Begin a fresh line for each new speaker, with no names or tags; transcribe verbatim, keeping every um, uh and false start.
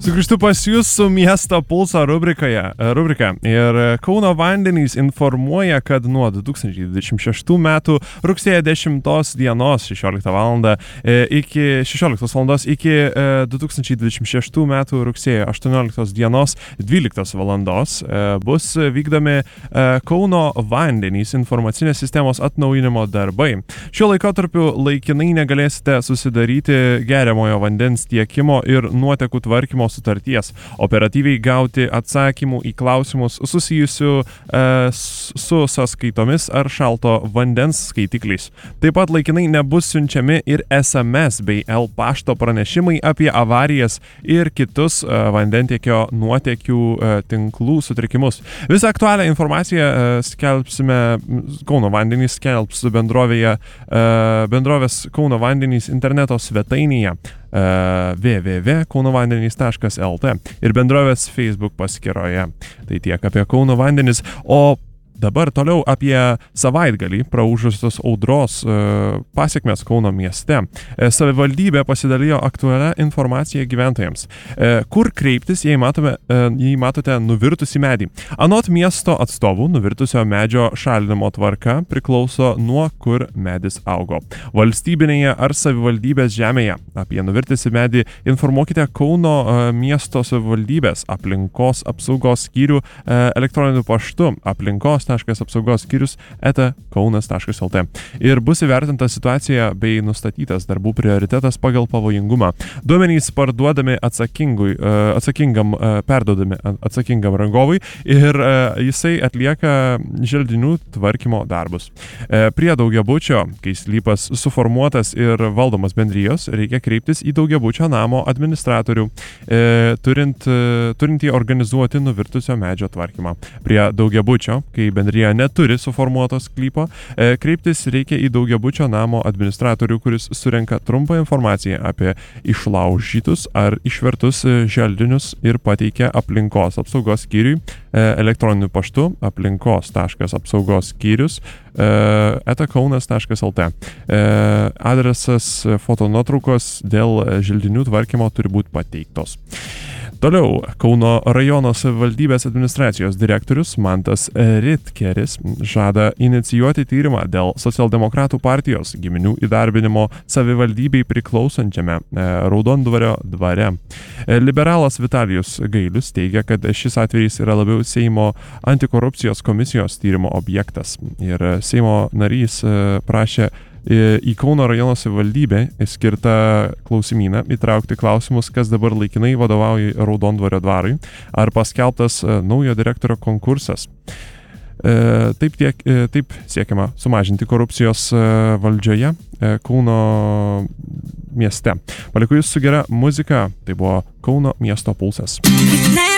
Sugrįžtu pas jūs su Miesto pulso rubrikoje, rubrika. Ir Kauno vandenys informuoja, kad nuo du tūkstančiai dvidešimt šeštų metų rugsėjo dešimtos dienos šešioliktą valandą iki šešioliktos valandos iki du tūkstančiai dvidešimt šeštų metų rugsėjo aštuonioliktos dienos dvyliktos valandos bus vykdomi Kauno vandenys informacinės sistemos atnaujinimo darbai. Šiuo laikotarpiu laikinai negalėsite susidaryti geriamojo vandens tiekimo ir nuotekų tvarkymo sutarties, operatyviai gauti atsakymų į klausimus susijusių e, su sąskaitomis ar šalto vandens skaitikliais. Taip pat laikinai nebus siunčiami ir es em es bei el pašto pranešimai apie avarijas ir kitus e, vandentiekio nuotekių e, tinklų sutrikimus. Visą aktualią informaciją e, skelbsime Kauno vandenys skelbs bendrovėje, e, bendrovės Kauno vandenys interneto svetainėje Uh, w w w taškas kauno vandenys taškas el t ir bendrovės Facebook paskyroje. Tai tiek apie Kauno vandenis, o dabar toliau apie savaitgalį praūžusios audros e, pasiekmes Kauno mieste. E, savivaldybė pasidalijo aktualią informaciją gyventojams. E, kur kreiptis, jei, matome, e, jei matote nuvirtusį medį? Anot miesto atstovų, nuvirtusio medžio šalinimo tvarka priklauso nuo kur medis augo. Valstybinėje ar savivaldybės žemėje apie nuvirtusį medį informuokite Kauno e, miesto savivaldybės aplinkos apsaugos skyrių e, elektroniniu paštu aplinkos taškas apsaugos skyrius eta kaunas taškas el t ir bus įvertinta situacija bei nustatytas darbų prioritetas pagal pavojingumą. Duomenys parduodami atsakingui, atsakingam, perduodami atsakingam rangovui ir jisai atlieka želdinių tvarkymo darbus. Prie daugiabučio, kai sklypas suformuotas ir valdomas bendrijos, reikia kreiptis į daugiabučio namo administratorių, turint, turint jį organizuoti nuvirtusio medžio tvarkymą. Prie daugiabučio, kai bendrija neturi suformuoto sklypo, e, kreiptis reikia į daugiabučio namo administratorių, kuris surenka trumpą informaciją apie išlaužytus ar išvertus želdinius ir pateikia aplinkos apsaugos skyriui e, elektroniniu paštu aplinkos taškas apsaugos skyrius e, eta kaunas taškas el t. E, adresas fotonuotraukos dėl želdinių tvarkymo turi būti pateiktos. Toliau, Kauno rajono savivaldybės administracijos direktorius Mantas Ritkeris žada inicijuoti tyrimą dėl socialdemokratų partijos giminių įdarbinimo savivaldybei priklausančiame Raudondvario dvare. Liberalas Vitalijus Gailius teigia, kad šis atvejis yra labiau Seimo antikorupcijos komisijos tyrimo objektas ir Seimo narys prašė į Kauno rajono savivaldybę skirtą klausimyną įtraukti klausimus, kas dabar laikinai vadovauja Raudondvario dvarui, ar paskelbtas naujo direktorio konkursas. Taip, tiek, taip siekiama sumažinti korupcijos valdžioje Kauno mieste. Palieku jūs su gera muzika, tai buvo Kauno miesto pulsas.